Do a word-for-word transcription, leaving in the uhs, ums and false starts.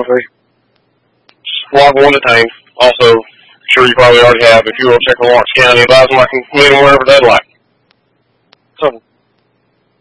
monthly. Log one to tank. Also, I'm sure you probably already have. If you will check with Lawrence County, advise them I can meet them wherever they'd like. So